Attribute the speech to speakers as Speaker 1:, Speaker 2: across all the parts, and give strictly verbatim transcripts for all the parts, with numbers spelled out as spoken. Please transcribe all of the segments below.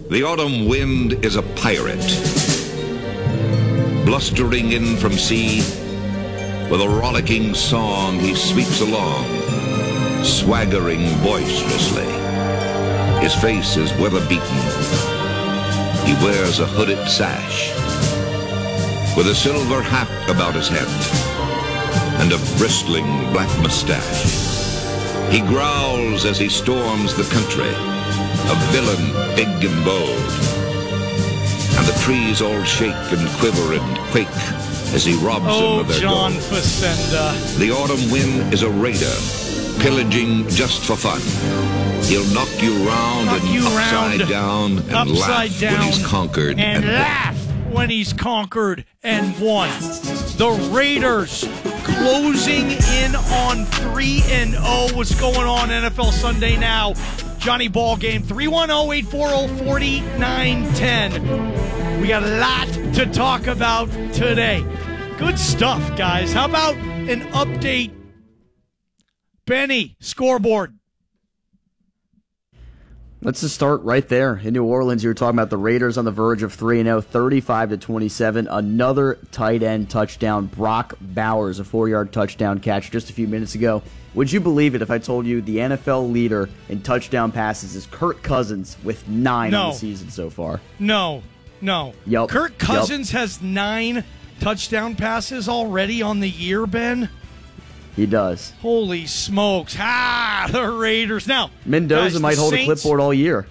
Speaker 1: The autumn wind is a pirate, blustering in from sea. With a rollicking song he sweeps along, swaggering boisterously. His face is weather-beaten. He wears a hooded sash, with a silver hat about his head, and a bristling black mustache. He growls as he storms the country, a villain big and bold. And the trees all shake and quiver and quake as he robs
Speaker 2: oh,
Speaker 1: them of their
Speaker 2: John
Speaker 1: gold.
Speaker 2: Facenda.
Speaker 1: The autumn wind is a raider, pillaging just for fun. He'll knock you round
Speaker 2: knock
Speaker 1: and
Speaker 2: you
Speaker 1: upside
Speaker 2: round,
Speaker 1: down and
Speaker 2: upside
Speaker 1: laugh
Speaker 2: down
Speaker 1: when he's conquered
Speaker 2: and,
Speaker 1: and
Speaker 2: laugh when he's conquered and won. The Raiders closing in on three and oh. What's going on N F L Sunday Now? Johnny Ball Game, three one zero, eight four zero, four nine one zero. We got a lot to talk about today. Good stuff, guys. How about an update? Benny, scoreboard.
Speaker 3: Let's just start right there in New Orleans. You were talking about the Raiders on the verge of three and oh, thirty-five to twenty-seven. Another tight end touchdown. Brock Bowers, a four-yard touchdown catch just a few minutes ago. Would you believe it if I told you the N F L leader in touchdown passes is Kirk Cousins with nine
Speaker 2: no.
Speaker 3: on the season so far?
Speaker 2: No, no.
Speaker 3: Yep.
Speaker 2: Kirk Cousins
Speaker 3: yep.
Speaker 2: has nine touchdown passes already on the year, Ben.
Speaker 3: He does.
Speaker 2: Holy smokes. Ah, the Raiders. Now,
Speaker 3: Mendoza
Speaker 2: guys,
Speaker 3: might hold
Speaker 2: Saints,
Speaker 3: a clipboard all year.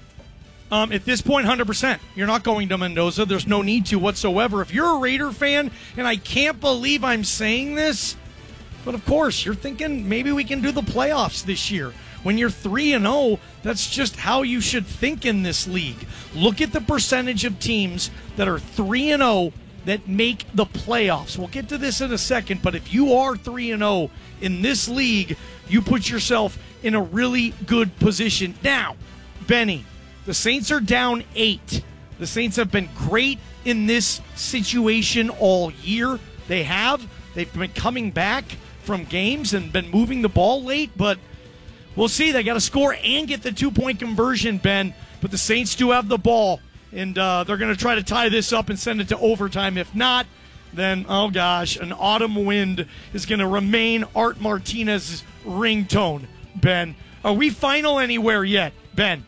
Speaker 2: Um, at this point, one hundred percent. You're not going to Mendoza. There's no need to whatsoever. If you're a Raider fan, and I can't believe I'm saying this, but of course, you're thinking maybe we can do the playoffs this year. When you're three and oh, that's just how you should think in this league. Look at the percentage of teams that are three and oh that make the playoffs. We'll get to this in a second, but if you are three and oh in this league, you put yourself in a really good position. Now, Benny, the Saints are down eight. The Saints have been great in this situation all year. They have. They've been coming back from games and been moving the ball late, but we'll see. They got to score and get the two-point conversion, Ben, but the Saints do have the ball. And uh, they're going to try to tie this up and send it to overtime. If not, then, oh gosh, an autumn wind is going to remain Art Martinez's ringtone, Ben. Are we final anywhere yet, Ben?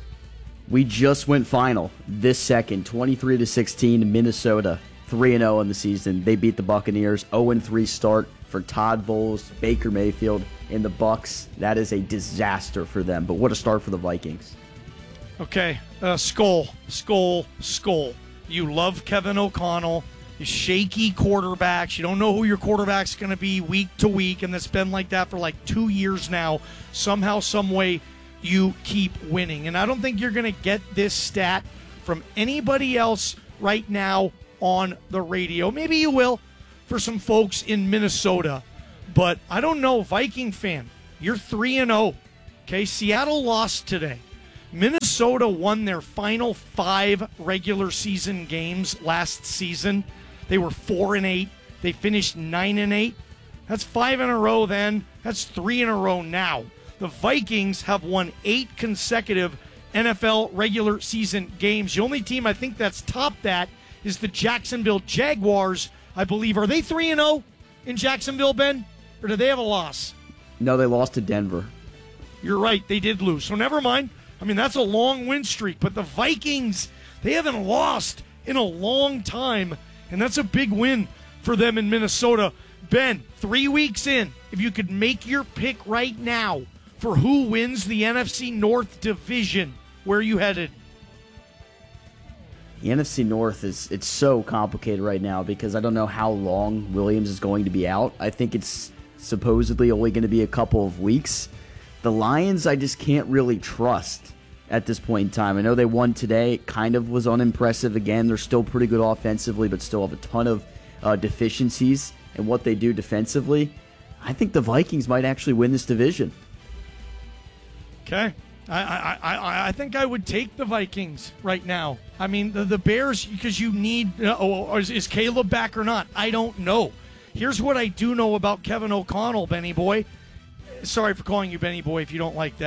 Speaker 3: We just went final this second, twenty-three to sixteen, Minnesota, three and oh in the season. They beat the Buccaneers, oh and three start for Todd Bowles, Baker Mayfield, and the Bucs. That is a disaster for them, but what a start for the Vikings.
Speaker 2: Okay, uh, Skull, Skull, Skull. You love Kevin O'Connell. You shaky quarterbacks. You don't know who your quarterback's going to be week to week, and that's been like that for like two years now. Somehow, some way, you keep winning. And I don't think you're going to get this stat from anybody else right now on the radio. Maybe you will for some folks in Minnesota, but I don't know. Viking fan, you're three and oh. Okay, Seattle lost today. Minnesota won their final five regular season games last season. They were four and eight. They finished nine and eight. That's five in a row then. That's three in a row now. The Vikings have won eight consecutive N F L regular season games. The only team I think that's topped that is the Jacksonville Jaguars, I believe. Are they three and oh in Jacksonville, Ben? Or do they have a loss?
Speaker 3: No, they lost to Denver.
Speaker 2: You're right. They did lose. So never mind. I mean, that's a long win streak, but the Vikings, they haven't lost in a long time, and that's a big win for them in Minnesota. Ben, three weeks in, if you could make your pick right now for who wins the N F C North division, where are you headed?
Speaker 3: The N F C North is it's so complicated right now because I don't know how long Williams is going to be out. I think it's supposedly only going to be a couple of weeks. The Lions, I just can't really trust at this point in time. I know they won today. It kind of was unimpressive. Again, they're still pretty good offensively, but still have a ton of uh, deficiencies in what they do defensively. I think the Vikings might actually win this division.
Speaker 2: Okay. I I, I, I think I would take the Vikings right now. I mean, the, the Bears, because you need, uh, or is, is Caleb back or not? I don't know. Here's what I do know about Kevin O'Connell, Benny Boy. Sorry for calling you Benny Boy if you don't like that.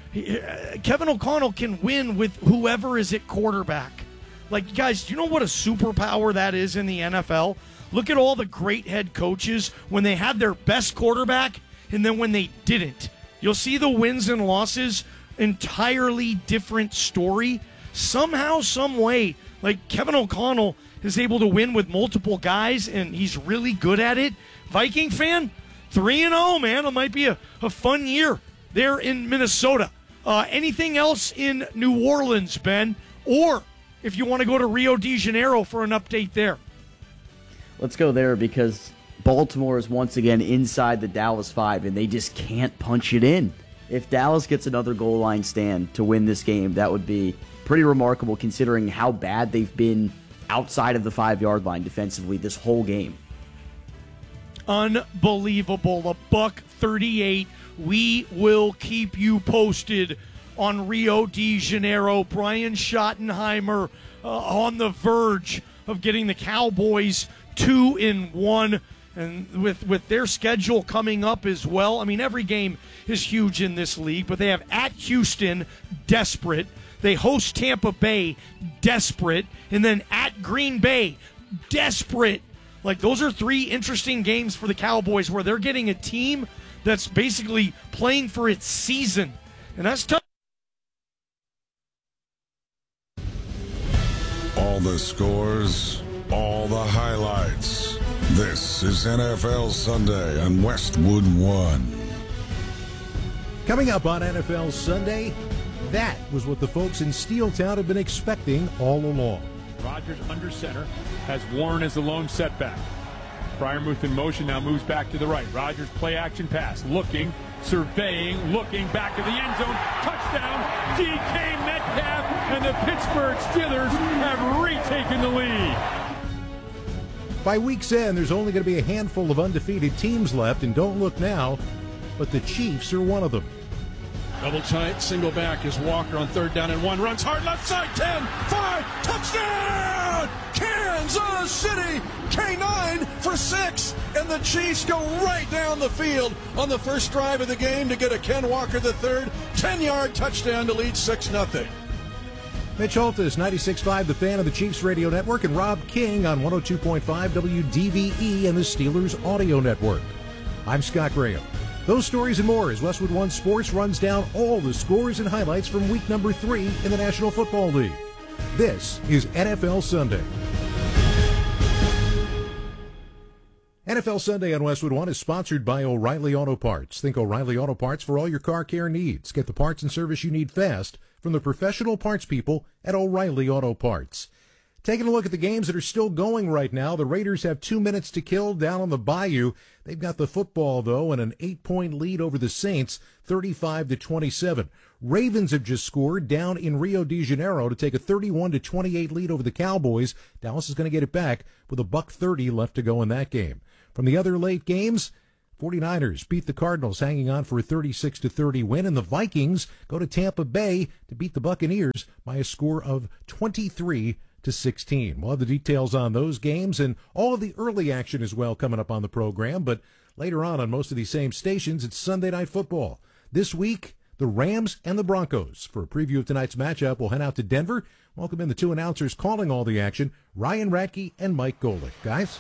Speaker 2: Kevin O'Connell can win with whoever is at quarterback. Like, guys, do you know what a superpower that is in the N F L? Look at all the great head coaches when they had their best quarterback and then when they didn't. You'll see the wins and losses, entirely different story. Somehow, some way, like Kevin O'Connell is able to win with multiple guys, and he's really good at it. Viking fan, three and oh, man. It might be a, a fun year there in Minnesota. Uh, anything else in New Orleans, Ben? Or if you want to go to Rio de Janeiro for an update there.
Speaker 3: Let's go there because Baltimore is once again inside the Dallas five, and they just can't punch it in. If Dallas gets another goal line stand to win this game, that would be pretty remarkable considering how bad they've been outside of the five-yard line defensively this whole game.
Speaker 2: Unbelievable. A buck thirty-eight. We will keep you posted on Rio de Janeiro. Brian Schottenheimer uh, on the verge of getting the Cowboys two in one. And with, with their schedule coming up as well, I mean, every game is huge in this league, but they have at Houston, desperate. They host Tampa Bay, desperate. And then at Green Bay, desperate. Like, those are three interesting games for the Cowboys where they're getting a team that's basically playing for its season. And that's tough.
Speaker 4: All the scores, all the highlights. This is N F L Sunday on Westwood One.
Speaker 5: Coming up on N F L Sunday, that was what the folks in Steeltown have been expecting all along.
Speaker 6: Rodgers under center, has Warren as the lone setback. Freiermuth in motion, now moves back to the right. Rodgers play action pass, looking, surveying, looking back to the end zone. Touchdown, D K Metcalf, and the Pittsburgh Steelers have retaken the lead.
Speaker 5: By week's end, there's only going to be a handful of undefeated teams left, and don't look now, but the Chiefs are one of them.
Speaker 7: Double tight, single back is Walker on third down and one. Runs hard left side, ten, five, touchdown! Kansas City, K nine for six, and the Chiefs go right down the field on the first drive of the game to get a Ken Walker the third, ten-yard touchdown to lead six nothing.
Speaker 5: Mitch Holtis, ninety-six point five, the Fan of the Chiefs Radio Network, and Rob King on one oh two point five W D V E and the Steelers Audio Network. I'm Scott Graham. Those stories and more as Westwood One Sports runs down all the scores and highlights from week number three in the National Football League. This is N F L Sunday. N F L Sunday on Westwood One is sponsored by O'Reilly Auto Parts. Think O'Reilly Auto Parts for all your car care needs. Get the parts and service you need fast from the professional parts people at O'Reilly Auto Parts. Taking a look at the games that are still going right now, the Raiders have two minutes to kill down on the Bayou. They've got the football, though, and an eight-point lead over the Saints, thirty-five to twenty-seven. Ravens have just scored down in Rio de Janeiro to take a thirty-one to twenty-eight lead over the Cowboys. Dallas is going to get it back with a buck thirty left to go in that game. From the other late games, forty-niners beat the Cardinals, hanging on for a thirty-six to thirty win, and the Vikings go to Tampa Bay to beat the Buccaneers by a score of twenty-three to sixteen. We'll have the details on those games and all of the early action as well coming up on the program, but later on on most of these same stations, it's Sunday Night Football. This week, the Rams and the Broncos. For a preview of tonight's matchup, we'll head out to Denver. Welcome in the two announcers calling all the action, Ryan Radke and Mike Golick. Guys?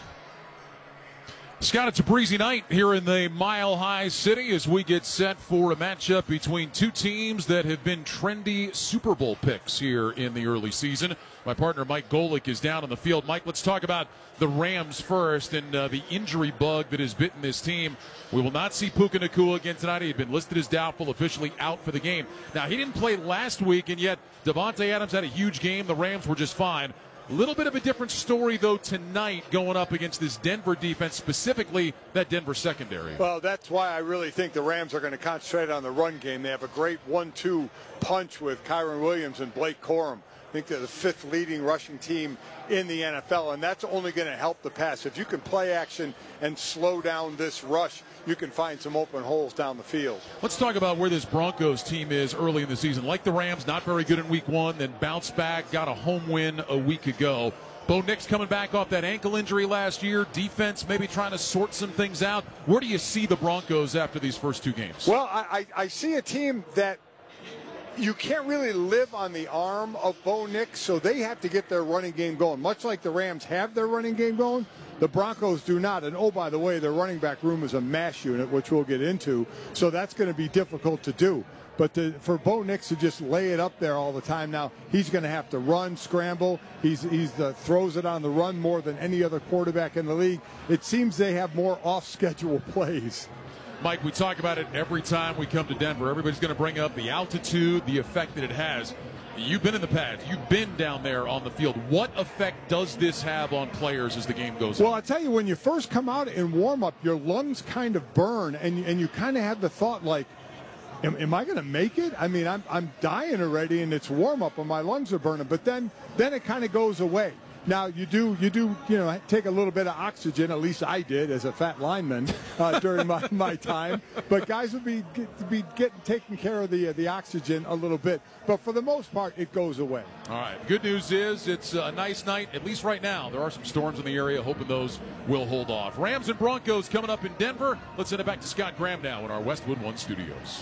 Speaker 8: Scott, it's a breezy night here in the Mile High City as we get set for a matchup between two teams that have been trendy Super Bowl picks here in the early season. My partner Mike Golick is down on the field. Mike, let's talk about the Rams first and uh, the injury bug that has bitten this team. We will not see Puka Nacua again tonight. He had been listed as doubtful, officially out for the game. Now, he didn't play last week, and yet Devontae Adams had a huge game. The Rams were just fine. A little bit of a different story, though, tonight going up against this Denver defense, specifically that Denver secondary.
Speaker 9: Well, that's why I really think the Rams are going to concentrate on the run game. They have a great one two punch with Kyren Williams and Blake Corum. I think they're the fifth leading rushing team in the N F L, and that's only going to help the pass. If you can play action and slow down this rush, you can find some open holes down the field.
Speaker 8: Let's talk about where this Broncos team is early in the season. Like the Rams, not very good in week one, then bounced back, got a home win a week ago. Bo Nix coming back off that ankle injury last year. Defense maybe trying to sort some things out. Where do you see the Broncos after these first two games?
Speaker 9: Well, I, I, I see a team that you can't really live on the arm of Bo Nix, so they have to get their running game going. Much like the Rams have their running game going, the Broncos do not. And, oh, by the way, their running back room is a mash unit, which we'll get into, so that's going to be difficult to do. But to, for Bo Nix to just lay it up there all the time now, he's going to have to run, scramble. He's he's the, throws it on the run more than any other quarterback in the league. It seems they have more off-schedule plays.
Speaker 8: Mike, we talk about it every time we come to Denver. Everybody's going to bring up the altitude, the effect that it has. You've been in the pads. You've been down there on the field. What effect does this have on players as the game goes
Speaker 9: well,
Speaker 8: on?
Speaker 9: Well, I tell you, when you first come out in warm-up, your lungs kind of burn, and, and you kind of have the thought, like, Am, am I going to make it? I mean, I'm I'm dying already, and it's warm up, and my lungs are burning. But then then it kind of goes away. Now you do you do you know take a little bit of oxygen. At least I did as a fat lineman uh, during my, my time. But guys would be get, be getting taking care of the uh, the oxygen a little bit. But for the most part, it goes away.
Speaker 8: All right. Good news is it's a nice night, at least right now. There are some storms in the area. Hoping those will hold off. Rams and Broncos coming up in Denver. Let's send it back to Scott Graham now in our Westwood One studios.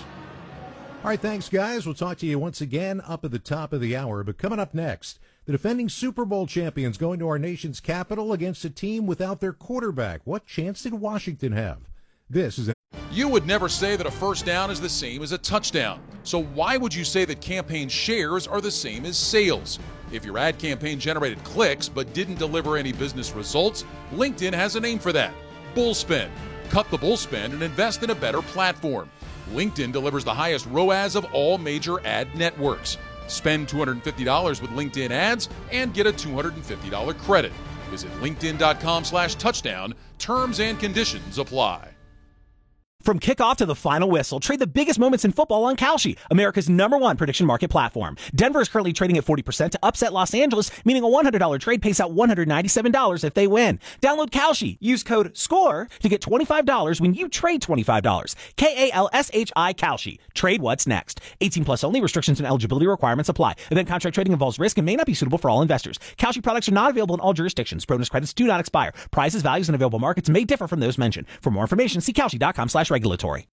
Speaker 5: All right, thanks, guys. We'll talk to you once again up at the top of the hour. But coming up next, the defending Super Bowl champions going to our nation's capital against a team without their quarterback. What chance did Washington have? This is a
Speaker 8: You would never say that a first down is the same as a touchdown. So why would you say that campaign shares are the same as sales? If your ad campaign generated clicks but didn't deliver any business results, LinkedIn has a name for that. Bullspend. Cut the bullspend and invest in a better platform. LinkedIn delivers the highest R O A S of all major ad networks. Spend two hundred fifty dollars with LinkedIn ads and get a two hundred fifty dollars credit. Visit linkedin.com slash touchdown. Terms and conditions apply.
Speaker 10: From kickoff to the final whistle, trade the biggest moments in football on Kalshi, America's number one prediction market platform. Denver is currently trading at forty percent to upset Los Angeles, meaning a one hundred dollars trade pays out one hundred ninety-seven dollars if they win. Download Kalshi. Use code SCORE to get twenty-five dollars when you trade twenty-five dollars. K A L S H I Kalshi. Trade what's next. eighteen plus only. Restrictions and eligibility requirements apply. Event contract trading involves risk and may not be suitable for all investors. Kalshi products are not available in all jurisdictions. Bonus credits do not expire. Prices, values, and available markets may differ from those mentioned. For more information, see Kalshi.com slash regulatory.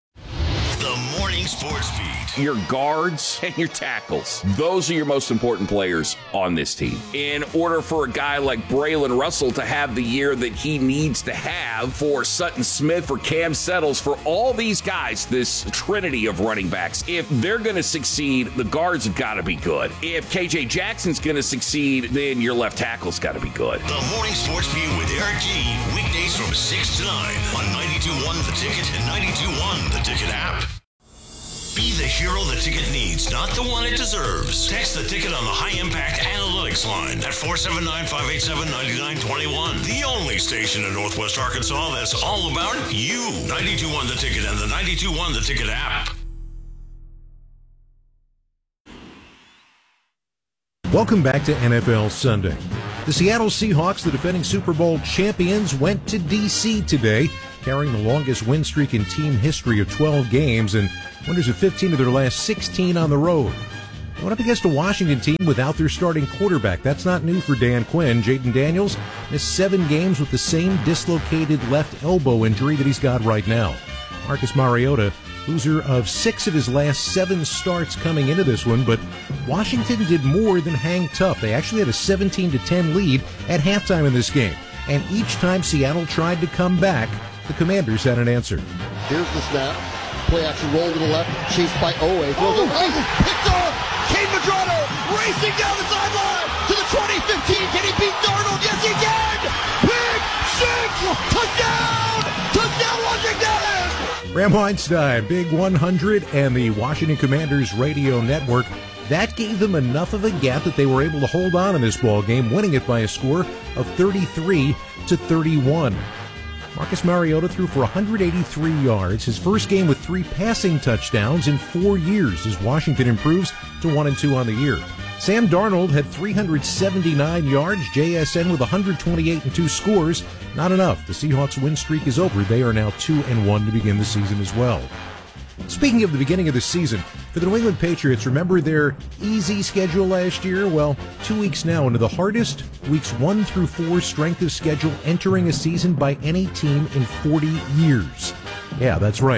Speaker 11: The Morning Sports Beat.
Speaker 12: Your guards and your tackles. Those are your most important players on this team. In order for a guy like Braylon Russell to have the year that he needs to have, for Sutton Smith, for Cam Settles, for all these guys, this trinity of running backs, if they're going to succeed, the guards have got to be good. If K J Jackson's going to succeed, then your left tackle's got to be good.
Speaker 11: The Morning Sports Beat with Eric G. Weekdays from six to nine on ninety-two point one The Ticket and ninety-two point one The Ticket app. Be the hero the ticket needs, not the one it deserves. Text the ticket on the High Impact Analytics line at four seven nine, five eight seven, nine nine two one. The only station in Northwest Arkansas that's all about you. ninety-two point one The Ticket and the ninety-two point one The Ticket app.
Speaker 5: Welcome back to N F L Sunday. The Seattle Seahawks, the defending Super Bowl champions, went to D C today, carrying the longest win streak in team history of twelve games and winners of fifteen of their last sixteen on the road. They went up against a Washington team without their starting quarterback. That's not new for Dan Quinn. Jaden Daniels missed seven games with the same dislocated left elbow injury that he's got right now. Marcus Mariota, loser of six of his last seven starts coming into this one, but Washington did more than hang tough. They actually had a seventeen to ten lead at halftime in this game, and each time Seattle tried to come back, the Commanders had an answer.
Speaker 13: Here's the snap. Play action roll to the left, chased by Owe. Throws it right, picked off. Kane Madrano racing down the sideline to the twenty fifteen. Can he beat Darnold? Yes, he can. Pick six. Touchdown. Touchdown, Washington.
Speaker 5: Ram Weinstein, Big one hundred, and the Washington Commanders radio network. That gave them enough of a gap that they were able to hold on in this ball game, winning it by a score of thirty-three to thirty-one. Marcus Mariota threw for one hundred eighty-three yards, his first game with three passing touchdowns in four years as Washington improves to one and two on the year. Sam Darnold had three hundred seventy-nine yards, J S N with one hundred twenty-eight and two scores. Not enough. The Seahawks win streak is over. They are now two and one to begin the season as well. Speaking of the beginning of the season, for the New England Patriots, remember their easy schedule last year? Well, two weeks now into the hardest weeks one through four strength of schedule entering a season by any team in forty years. Yeah, that's right.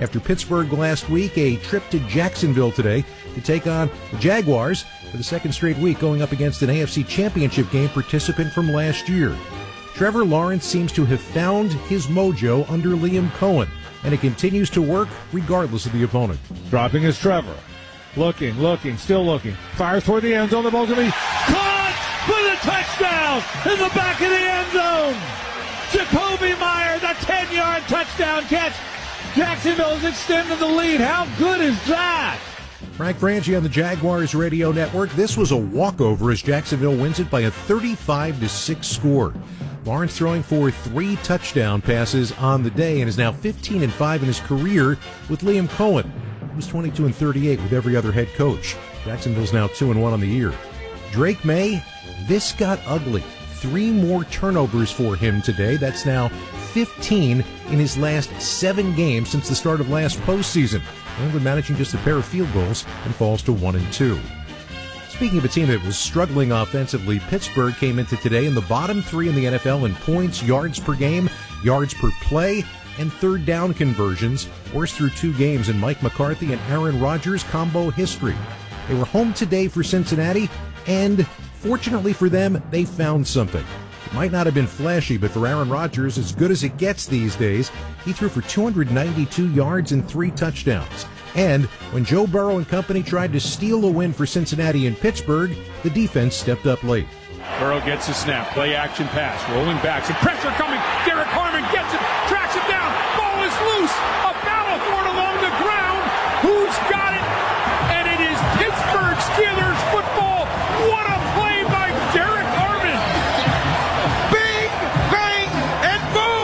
Speaker 5: After Pittsburgh last week, a trip to Jacksonville today to take on the Jaguars for the second straight week, going up against an A F C Championship game participant from last year. Trevor Lawrence seems to have found his mojo under Liam Cohen, and it continues to work regardless of the opponent.
Speaker 14: Dropping is Trevor. Looking, looking, still looking. Fires toward the end zone. The ball's going to be caught for the touchdown in the back of the end zone. Jacoby Myers, a ten-yard touchdown catch. Jacksonville's extended the lead. How good is that?
Speaker 5: Frank Franchi on the Jaguars radio network. This was a walkover as Jacksonville wins it by a thirty-five to six score. Lawrence throwing for three touchdown passes on the day and is now fifteen and five in his career with Liam Cohen. He was twenty-two and thirty-eight with every other head coach. Jacksonville's now two and one on the year. Drake May, this got ugly. Three more turnovers for him today. That's now fifteen in his last seven games since the start of last postseason. Only managing just a pair of field goals and falls to one and two. Speaking of a team that was struggling offensively, Pittsburgh came into today in the bottom three in the N F L in points, yards per game, yards per play, and third down conversions. Worst through two games in Mike McCarthy and Aaron Rodgers combo history. They were home today for Cincinnati, and fortunately for them, they found something. It might not have been flashy, but for Aaron Rodgers, as good as it gets these days, he threw for two hundred ninety-two yards and three touchdowns. And when Joe Burrow and company tried to steal a win for Cincinnati and Pittsburgh, the defense stepped up late.
Speaker 6: Burrow gets a snap, play action pass, rolling back, some pressure coming. Derek Harmon gets it, tracks him down, ball is loose, a battle for it along the ground. Who's got it? And it is Pittsburgh Steelers football. What a play by Derek Harmon! Bing, bang, and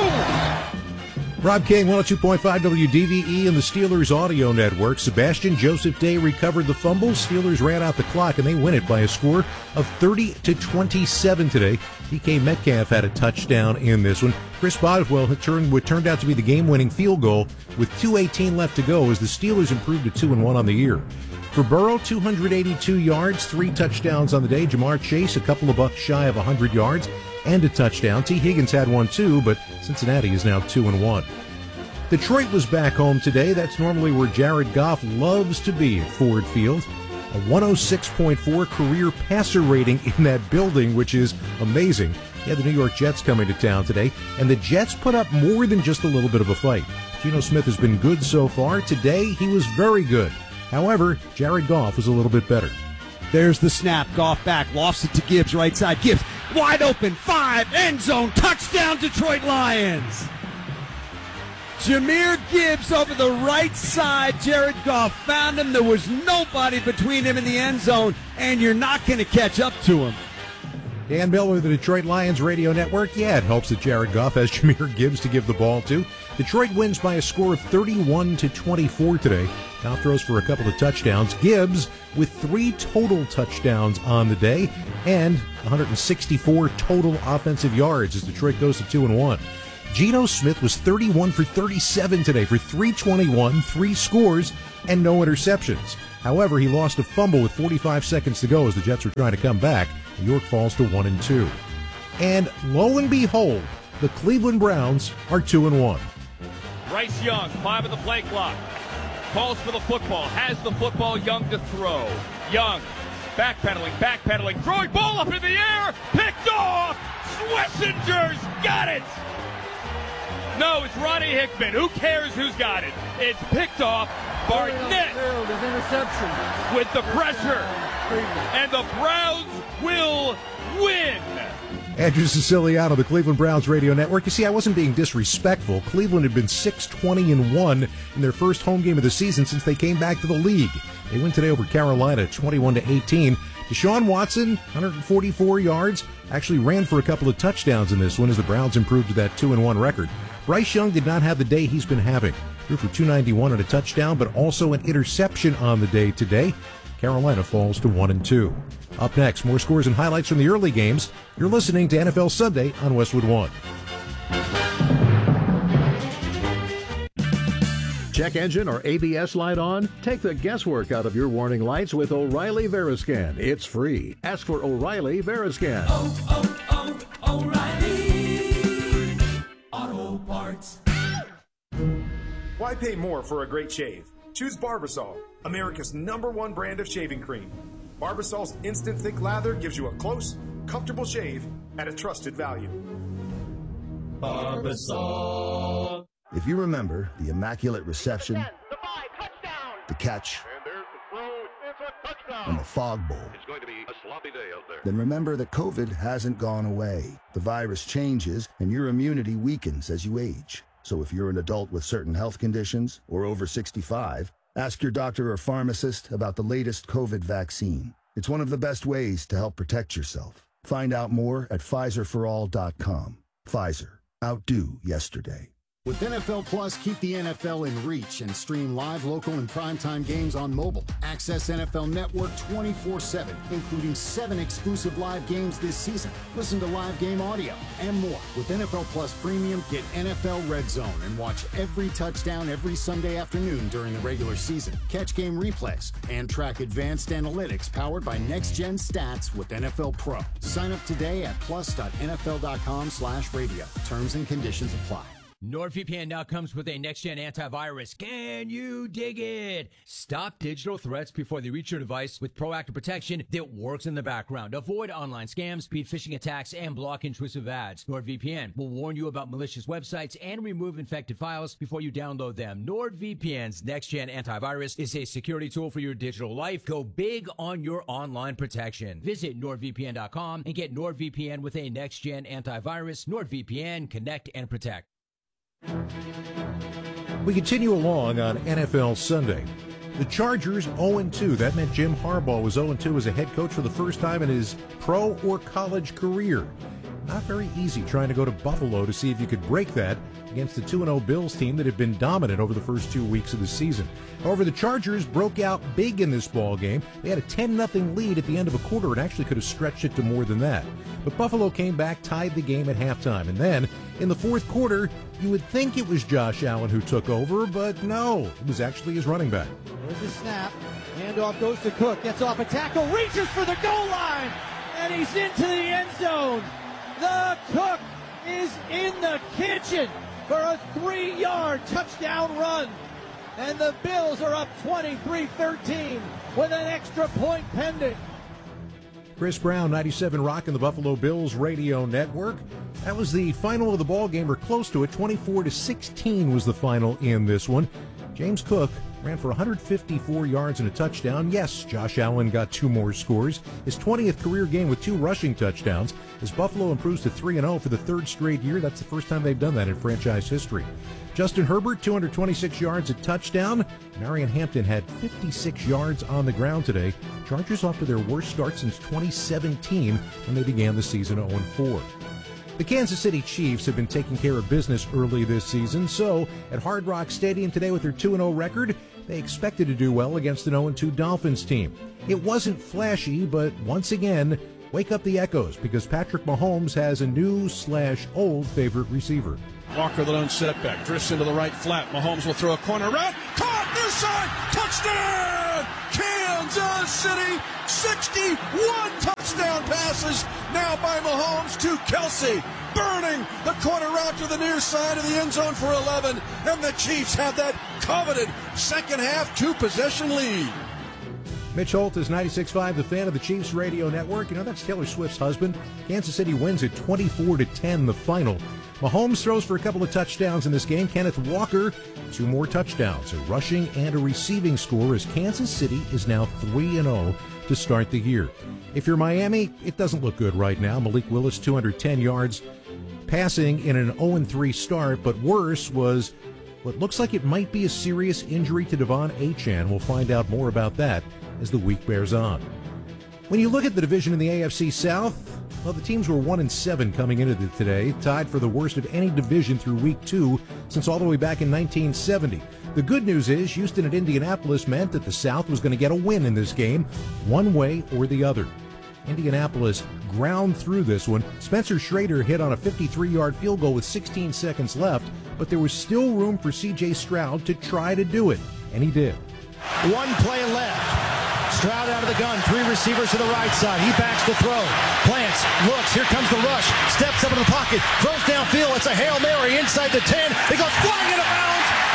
Speaker 6: boom!
Speaker 5: Rob King, one oh two point five W D V E and the Steelers Audio Network. Sebastian Joseph Day recovered the fumble. Steelers ran out the clock, and they win it by a score of thirty to twenty-seven today. D K Metcalf had a touchdown in this one. Chris Boswell had turned what turned out to be the game-winning field goal with two eighteen left to go as the Steelers improved to two and one on the year. For Burrow, two hundred eighty-two yards, three touchdowns on the day. Jamar Chase, a couple of bucks shy of one hundred yards and a touchdown. T. Higgins had one too, but Cincinnati is now two and one. Detroit was back home today. That's normally where Jared Goff loves to be at Ford Field. A one oh six point four career passer rating in that building, which is amazing. He had the New York Jets coming to town today, and the Jets put up more than just a little bit of a fight. Geno Smith has been good so far. Today, he was very good. However, Jared Goff was a little bit better.
Speaker 15: There's the snap. Goff back. Lofts it to Gibbs, right side. Gibbs, wide open. Five, end zone. Touchdown, Detroit Lions. Jahmyr Gibbs over the right side. Jared Goff found him. There was nobody between him and the end zone, and you're not going to catch up to him.
Speaker 5: Dan Miller of the Detroit Lions radio network. Yeah, it helps that Jared Goff has Jahmyr Gibbs to give the ball to. Detroit wins by a score of thirty-one to twenty-four today. Goff throws for a couple of touchdowns. Gibbs with three total touchdowns on the day and one hundred sixty-four total offensive yards as Detroit goes to two and one. Geno Smith was thirty-one for thirty-seven today for three twenty-one, three scores, and no interceptions. However, he lost a fumble with forty-five seconds to go as the Jets were trying to come back. New York falls to one and two. And lo and behold, the Cleveland Browns are two and one.
Speaker 16: Bryce Young, five of the play clock. Calls for the football, has the football, Young to throw. Young, backpedaling, backpedaling, throwing ball up in the air, picked off! Schwessinger's got it! No, it's Ronnie Hickman. Who cares who's got it? It's picked off. Barnett with the pressure. And the Browns will win.
Speaker 5: Andrew Siciliano, the Cleveland Browns radio network. You see, I wasn't being disrespectful. Cleveland had been six twenty and one in their first home game of the season since they came back to the league. They win today over Carolina, twenty-one to eighteen. Deshaun Watson, one hundred forty-four yards, actually ran for a couple of touchdowns in this one as the Browns improved to that two and one record. Bryce Young did not have the day he's been having. Threw for two ninety-one and a touchdown, but also an interception on the day today. Carolina falls to one and two. Up next, more scores and highlights from the early games. You're listening to N F L Sunday on Westwood One.
Speaker 17: Check engine or A B S light on? Take the guesswork out of your warning lights with O'Reilly Veriscan. It's free. Ask for O'Reilly Veriscan.
Speaker 18: Oh, oh, oh, O'Reilly Auto Parts. Why pay more for a great shave? Choose Barbasol, America's number one brand of shaving cream. Barbasol's instant thick lather gives you a close, comfortable shave at a trusted value.
Speaker 19: Barbasol. If you remember the immaculate reception, ten, the, five, the catch, and the fog bowl,
Speaker 1: it's going to be a sloppy day out there.
Speaker 19: Then remember that COVID hasn't gone away. The virus changes and your immunity weakens as you age. So if you're an adult with certain health conditions or over sixty-five, ask your doctor or pharmacist about the latest COVID vaccine. It's one of the best ways to help protect yourself. Find out more at Pfizer for all dot com. Pfizer. Outdo yesterday.
Speaker 20: With N F L Plus, keep the N F L in reach and stream live, local, and primetime games on mobile. Access N F L Network twenty-four seven, including seven exclusive live games this season. Listen to live game audio and more. With N F L Plus Premium, get N F L Red Zone and watch every touchdown every Sunday afternoon during the regular season. Catch game replays and track advanced analytics powered by next-gen stats with N F L Pro. Sign up today at plus dot N F L dot com slash radio. Terms and conditions apply.
Speaker 21: NordVPN now comes with a next-gen antivirus. Can you dig it? Stop digital threats before they reach your device with proactive protection that works in the background. Avoid online scams, speed phishing attacks, and block intrusive ads. NordVPN will warn you about malicious websites and remove infected files before you download them. NordVPN's next-gen antivirus is a security tool for your digital life. Go big on your online protection. Visit Nord V P N dot com and get NordVPN with a next-gen antivirus. NordVPN, connect and protect.
Speaker 5: We continue along on N F L Sunday. The Chargers oh and two. That meant Jim Harbaugh was oh and two as a head coach for the first time in his pro or college career. Not very easy trying to go to Buffalo to see if you could break that against the two and oh Bills team that had been dominant over the first two weeks of the season. However, the Chargers broke out big in this ball game. They had a ten nothing lead at the end of a quarter and actually could have stretched it to more than that. But Buffalo came back, tied the game at halftime. And then, in the fourth quarter, you would think it was Josh Allen who took over, but no, it was actually his running back.
Speaker 15: There's the snap. Handoff goes to Cook. Gets off a tackle. Reaches for the goal line. And he's into the end zone. The Cook is in the kitchen for a three-yard touchdown run. And the Bills are up twenty-three thirteen with an extra point pending.
Speaker 5: Chris Brown, ninety-seven Rock and the Buffalo Bills radio network. That was the final of the ball game, or close to it. twenty-four to sixteen was the final in this one. James Cook ran for one hundred fifty-four yards and a touchdown. Yes, Josh Allen got two more scores. His twentieth career game with two rushing touchdowns as Buffalo improves to three and oh for the third straight year. That's the first time they've done that in franchise history. Justin Herbert, two hundred twenty-six yards, a touchdown. Marion Hampton had fifty-six yards on the ground today. Chargers off to their worst start since twenty seventeen when they began the season oh and four. The Kansas City Chiefs have been taking care of business early this season, so at Hard Rock Stadium today with their two and oh record, they expected to do well against an oh and two Dolphins team. It wasn't flashy, but once again, wake up the echoes because Patrick Mahomes has a new slash old favorite receiver.
Speaker 7: Walker, the lone setback, drifts into the right flat. Mahomes will throw a corner route. Caught near side. Touchdown! Kansas City. sixty-one touchdown passes now by Mahomes to Kelsey. Burning the corner route to the near side of the end zone for eleven. And the Chiefs have that coveted second half two-possession lead.
Speaker 5: Mitch Holt is ninety-six point five, the fan of the Chiefs radio network. You know, that's Taylor Swift's husband. Kansas City wins at twenty-four to ten, the final. Mahomes throws for a couple of touchdowns in this game. Kenneth Walker, two more touchdowns, a rushing and a receiving score as Kansas City is now three and oh to start the year. If you're Miami, it doesn't look good right now. Malik Willis, two hundred ten yards passing in an oh and three start, but worse was what looks like it might be a serious injury to Devon Achane. We'll find out more about that as the week bears on. When you look at the division in the A F C South, well, the teams were one and seven coming into it today, tied for the worst of any division through week two since all the way back in nineteen seventy. The good news is Houston and Indianapolis meant that the South was going to get a win in this game, one way or the other. Indianapolis ground through this one. Spencer Schrader hit on a fifty-three-yard field goal with sixteen seconds left, but there was still room for C J Stroud to try to do it, and he did.
Speaker 22: One play left. Stroud out of the gun, three receivers to the right side. He backs the throw, plants, looks, here comes the rush, steps up in the pocket, throws downfield, it's a Hail Mary inside the ten, it goes flying into bounds, batted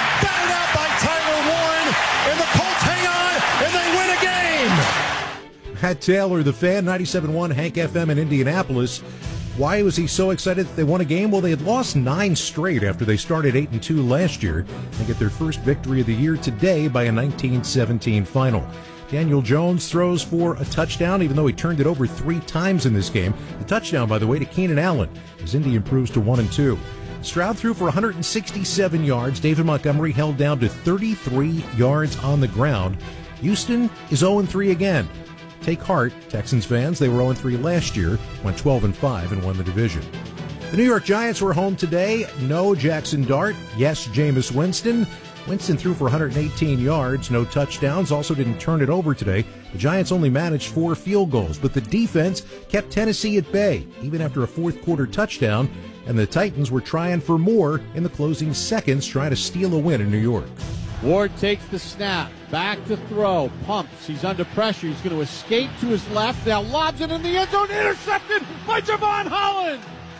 Speaker 22: laid out by Tyler Warren, and the Colts hang on, and they win a game.
Speaker 5: Matt Taylor, the fan, ninety-seven point one Hank F M in Indianapolis. Why was he so excited that they won a game? Well, they had lost nine straight after they started eight and two last year. They get their first victory of the year today by a nineteen seventeen final. Daniel Jones throws for a touchdown, even though he turned it over three times in this game. The touchdown, by the way, to Keenan Allen, as Indy improves to one and two. Stroud threw for one hundred sixty-seven yards. David Montgomery held down to thirty-three yards on the ground. Houston is oh and three again. Take heart, Texans fans. They were oh and three last year, went twelve and five, and won the division. The New York Giants were home today. No Jackson Dart. Yes, Jameis Winston. Winston threw for one hundred eighteen yards, no touchdowns, also didn't turn it over today. The Giants only managed four field goals, but the defense kept Tennessee at bay, even after a fourth-quarter touchdown, and the Titans were trying for more in the closing seconds, trying to steal a win in New York.
Speaker 15: Ward takes the snap, back to throw, pumps, he's under pressure, he's going to escape to his left, now lobs it in the end zone, intercepted by Javon Holland!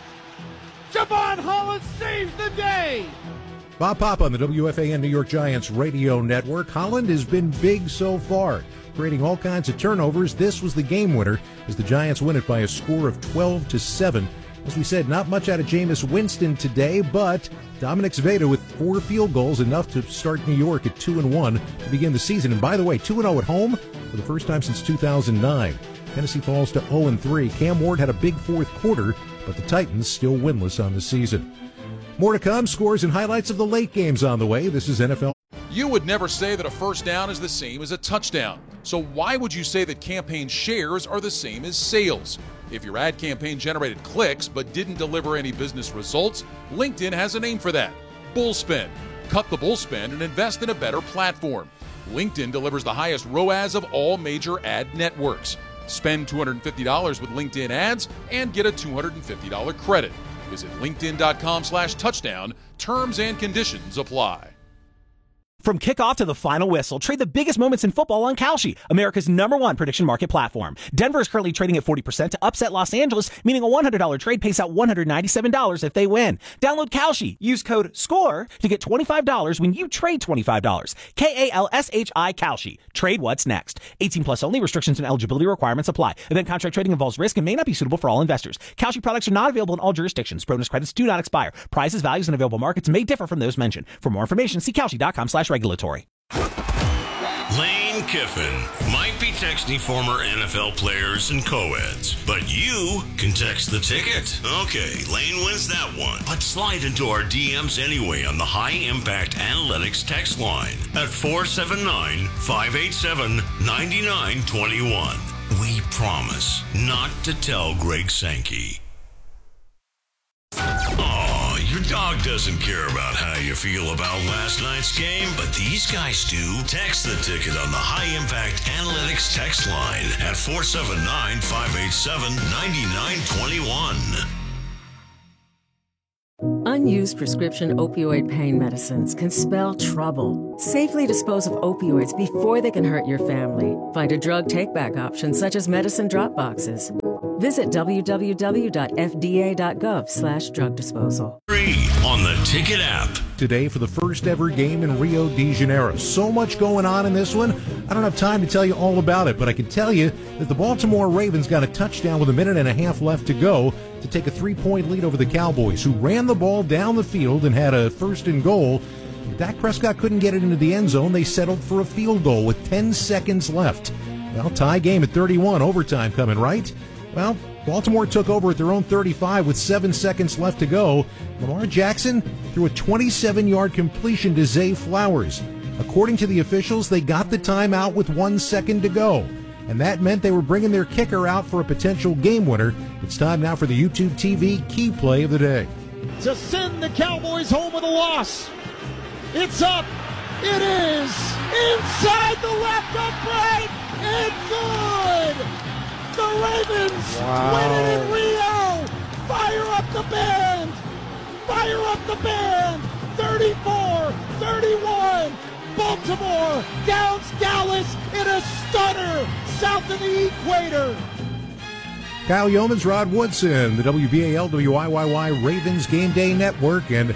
Speaker 15: Javon Holland saves the day!
Speaker 5: Bob Papa on the W F A N New York Giants radio network. Holland has been big so far, creating all kinds of turnovers. This was the game winner as the Giants win it by a score of twelve to seven. As we said, not much out of Jameis Winston today, but Dominic Zveda with four field goals, enough to start New York at two and one to begin the season. And by the way, two and oh at home for the first time since two thousand nine. Tennessee falls to oh and three. Cam Ward had a big fourth quarter, but the Titans still winless on the season. More to come, scores and highlights of the late games on the way. This is N F L.
Speaker 8: You would never say that a first down is the same as a touchdown. So why would you say that campaign shares are the same as sales? If your ad campaign generated clicks but didn't deliver any business results, LinkedIn has a name for that: Bullspend. Cut the bullspend and invest in a better platform. LinkedIn delivers the highest R O A S of all major ad networks. Spend two hundred fifty dollars with LinkedIn ads and get a two hundred fifty dollars credit. Visit linkedin.com slash touchdown. Terms and conditions apply.
Speaker 10: From kickoff to the final whistle, trade the biggest moments in football on Kalshi, America's number one prediction market platform. Denver is currently trading at forty percent to upset Los Angeles, meaning a one hundred dollars trade pays out one hundred ninety-seven dollars if they win. Download Kalshi. Use code SCORE to get twenty-five dollars when you trade twenty-five dollars. K A L S H I Kalshi. Trade what's next. eighteen plus only. Restrictions and eligibility requirements apply. Event contract trading involves risk and may not be suitable for all investors. Kalshi products are not available in all jurisdictions. Bonus credits do not expire. Prices, values, and available markets may differ from those mentioned. For more information, see Kalshi.com slash regulatory.
Speaker 11: Lane Kiffin might be texting former N F L players and co-eds, but you can text the ticket. Okay, Lane wins that one. But slide into our D Ms anyway on the High Impact Analytics text line at four seven nine, five eight seven, nine nine two one. We promise not to tell Greg Sankey. Oh, your dog doesn't care about how you feel about last night's game, but these guys do. Text the ticket on the High Impact Analytics text line at four seven nine, five eight seven, nine nine two one.
Speaker 2: Unused prescription opioid pain medicines can spell trouble. Safely dispose of opioids before they can hurt your family. Find a drug take-back option such as medicine drop boxes. Visit w w w dot f d a dot gov slash drug disposal.
Speaker 11: Free on the Ticket app.
Speaker 5: Today for the first ever game in Rio de Janeiro. So much going on in this one. I don't have time to tell you all about it, but I can tell you that the Baltimore Ravens got a touchdown with a minute and a half left to go to take a three-point lead over the Cowboys, who ran the ball down the field and had a first and goal. Dak Prescott couldn't get it into the end zone. They settled for a field goal with ten seconds left. Well, tie game at thirty-one, overtime coming, right? Well, Baltimore took over at their own thirty-five with seven seconds left to go. Lamar Jackson threw a twenty-seven-yard completion to Zay Flowers. According to the officials, they got the timeout with one second to go. And that meant they were bringing their kicker out for a potential game winner. It's time now for the YouTube T V key play of the day.
Speaker 15: To send the Cowboys home with a loss. It's up. It is inside the left upright and good. The Ravens
Speaker 3: wow.
Speaker 15: win it in Rio. Fire up the band. Fire up the band. thirty-four thirty-one. Baltimore downs Dallas in a stunner south of the equator.
Speaker 5: Kyle Yeomans, Rod Woodson, the W B A L W I Y Y Ravens Game Day Network, and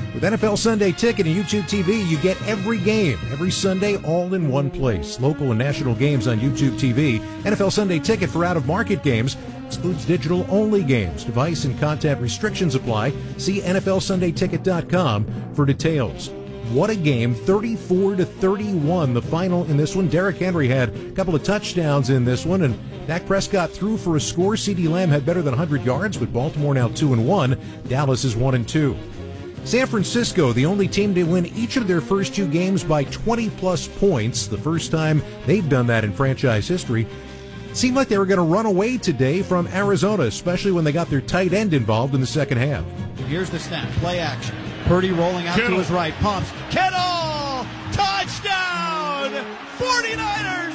Speaker 5: With N F L Sunday Ticket and YouTube T V, you get every game, every Sunday, all in one place. Local and national games on YouTube T V. N F L Sunday Ticket for out-of-market games excludes digital-only games. Device and content restrictions apply. See N F L Sunday Ticket dot com for details. What a game, thirty-four to thirty-one, the final in this one. Derrick Henry had a couple of touchdowns in this one, and Dak Prescott threw for a score. CeeDee Lamb had better than one hundred yards, with Baltimore now two and one. Dallas is one and two. San Francisco, the only team to win each of their first two games by twenty-plus points, the first time they've done that in franchise history. Seemed like they were going to run away today from Arizona, especially when they got their tight end involved in the second half.
Speaker 22: Here's the snap, play action. Purdy rolling out Kittle to his right, pumps. Kittle! Touchdown! forty-niners!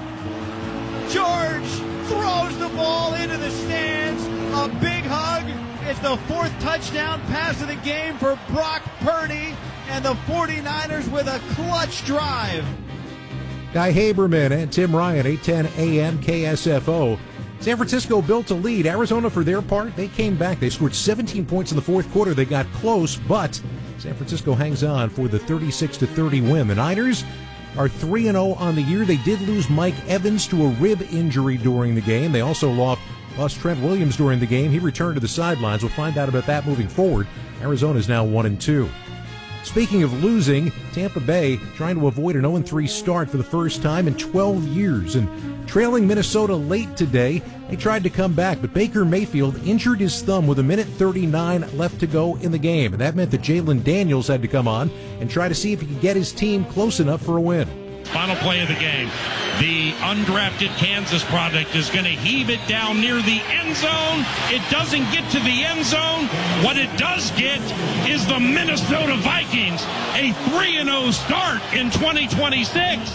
Speaker 22: George throws the ball into the stands. A big hug. It's the fourth touchdown pass of the game for Brock Purdy, and the forty-niners with a clutch drive.
Speaker 5: Guy Haberman and Tim Ryan, eight ten A M K S F O. San Francisco built a lead. Arizona, for their part, they came back. They scored seventeen points in the fourth quarter. They got close, but San Francisco hangs on for the thirty-six to thirty win. The Niners are three and oh on the year. They did lose Mike Evans to a rib injury during the game. They also lost, lost Trent Williams during the game. He returned to the sidelines. We'll find out about that moving forward. Arizona is now one and two. Speaking of losing, Tampa Bay trying to avoid an oh and three start for the first time in twelve years. And trailing Minnesota late today, they tried to come back, but Baker Mayfield injured his thumb with a minute thirty-nine left to go in the game. And that meant that Jalen Daniels had to come on and try to see if he could get his team close enough for a win.
Speaker 3: Final play of the game. The undrafted Kansas product is going to heave it down near the end zone. It doesn't get to the end zone. What it does get is the Minnesota Vikings, a three and oh start in twenty twenty-six.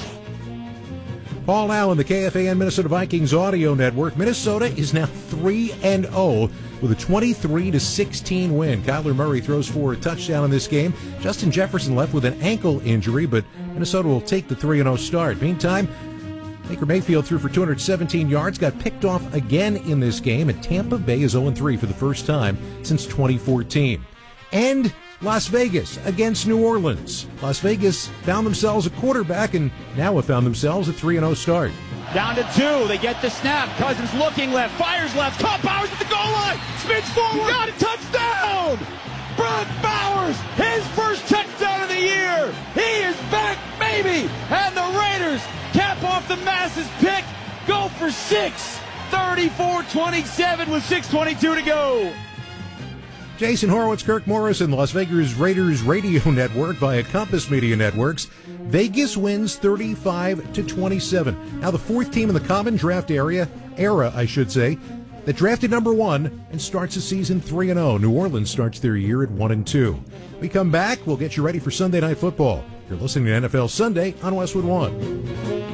Speaker 5: Paul Allen, the K F A N Minnesota Vikings audio network. Minnesota is now three and oh with a twenty-three to sixteen win. Kyler Murray throws for a touchdown in this game. Justin Jefferson left with an ankle injury, but Minnesota will take the three and oh start. Meantime, Baker Mayfield threw for two hundred seventeen yards, got picked off again in this game, and Tampa Bay is oh and three for the first time since twenty fourteen. And Las Vegas against New Orleans. Las Vegas found themselves a quarterback and now have found themselves a three and oh start.
Speaker 15: Down to two. They get the snap. Cousins looking left. Fires left. Caught Bowers at the goal line. Spins forward. Got a touchdown. Brock Bowers, his first touchdown of the year. He is back, baby. And the Raiders cap off the Masses pick. Go for six. thirty-four twenty-seven with six twenty-two to go.
Speaker 5: Jason Horowitz, Kirk Morris, and Las Vegas Raiders radio network via Compass Media Networks. Vegas wins thirty-five to twenty-seven. Now the fourth team in the common draft area, era, I should say, that drafted number one and starts the season three and oh. New Orleans starts their year at one and two. We come back, we'll get you ready for Sunday Night Football. You're listening to N F L Sunday on Westwood One.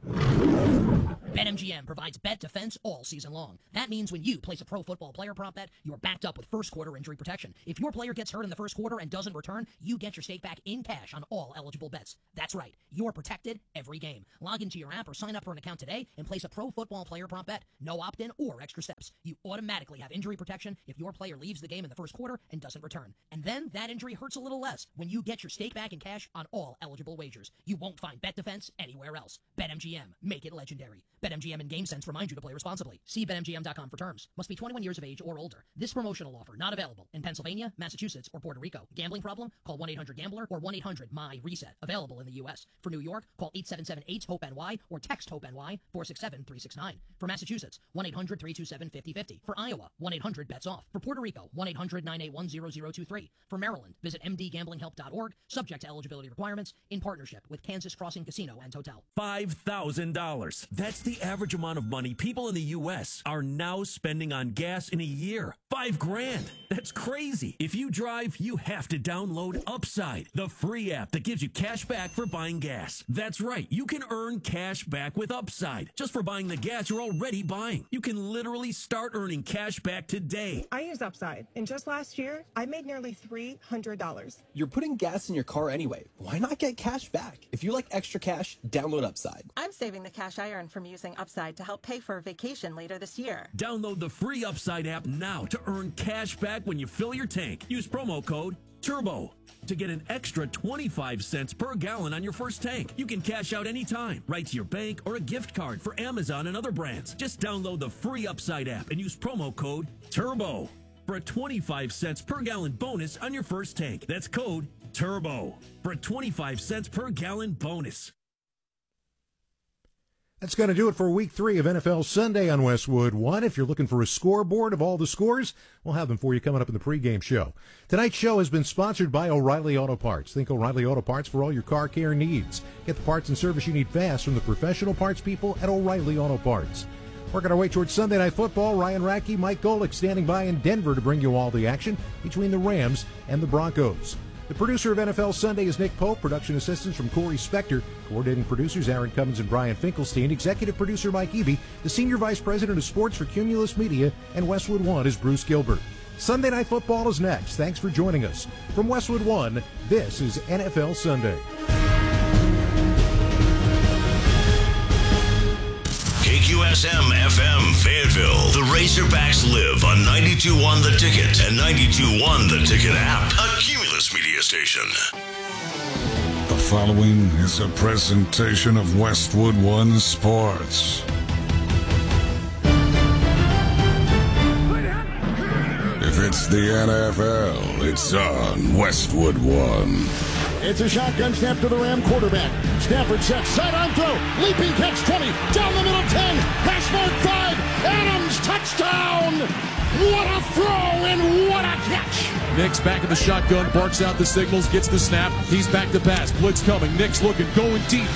Speaker 4: BetMGM provides bet defense all season long. That means when you place a pro football player prop bet, you're backed up with first quarter injury protection. If your player gets hurt in the first quarter and doesn't return, you get your stake back in cash on all eligible bets. That's right. You're protected every game. Log into your app or sign up for an account today and place a pro football player prop bet. No opt-in or extra steps. You automatically have injury protection if your player leaves the game in the first quarter and doesn't return. And then that injury hurts a little less when you get your stake back in cash on all eligible wagers. You won't find bet defense anywhere else. BetMGM. Make it legendary. BetMGM and GameSense remind you to play responsibly. See Bet M G M dot com for terms. Must be twenty-one years of age or older. This promotional offer not available in Pennsylvania, Massachusetts, or Puerto Rico. Gambling problem? Call one eight hundred gambler or one eight hundred M Y reset. Available in the U S. For New York, call eight seven seven eight hope N Y or text HOPE-N Y four six seven three six nine. For Massachusetts, one eight hundred three two seven five zero five zero. For Iowa, one eight hundred bets off. For Puerto Rico, one eight hundred nine eight one zero zero two three. For Maryland, visit m d gambling help dot org. Subject to eligibility requirements in partnership with Kansas Crossing Casino and Hotel.
Speaker 23: five thousand dollars. That's the average amount of money people in the U S are now spending on gas in a year. Five grand. That's crazy. If you drive, you have to download Upside, the free app that gives you cash back for buying gas. That's right. You can earn cash back with Upside just for buying the gas you're already buying. You can literally start earning cash back today.
Speaker 24: I use Upside, and just last year, I made nearly three hundred dollars.
Speaker 25: You're putting gas in your car anyway. Why not get cash back? If you like extra cash, download Upside.
Speaker 24: I'm saving the cash I earn from using Upside to help pay for a vacation later this year.
Speaker 23: Download the free Upside app now to earn cash back when you fill your tank. Use promo code TURBO. to get an extra twenty-five cents per gallon on your first tank. You can cash out anytime, right to your bank or a gift card for Amazon and other brands. Just download the free Upside app and use promo code TURBO for a twenty-five cents per gallon bonus on your first tank. That's code TURBO for a twenty-five cents per gallon bonus.
Speaker 5: That's going to do it for week three of N F L Sunday on Westwood One. If you're looking for a scoreboard of all the scores, we'll have them for you coming up in the pregame show. Tonight's show has been sponsored by O'Reilly Auto Parts. Think O'Reilly Auto Parts for all your car care needs. Get the parts and service you need fast from the professional parts people at O'Reilly Auto Parts. Working our way towards Sunday Night Football, Ryan Rackey, Mike Golick standing by in Denver to bring you all the action between the Rams and the Broncos. The producer of N F L Sunday is Nick Pope. Production assistants from Corey Spector. Coordinating producers Aaron Cummins and Brian Finkelstein. Executive producer Mike Eby. The Senior Vice President of Sports for Cumulus Media. And Westwood One is Bruce Gilbert. Sunday Night Football is next. Thanks for joining us. From Westwood One, this is N F L Sunday.
Speaker 11: K Q S M F M Fayetteville. The Razorbacks live on ninety-two point one The Ticket and ninety-two point one The Ticket app. A Cumulus Media station.
Speaker 6: The following is a presentation of Westwood One Sports. If it's the N F L, it's on Westwood One.
Speaker 9: It's a shotgun snap to the Ram quarterback. Stafford sets, sidearm throw, leaping catch twenty, down the middle ten, hash mark five, Adams, touchdown! What a throw and what a catch!
Speaker 8: Nick's back in the shotgun, barks out the signals, gets the snap. He's back to pass. Blitz coming. Nick's looking, going deep.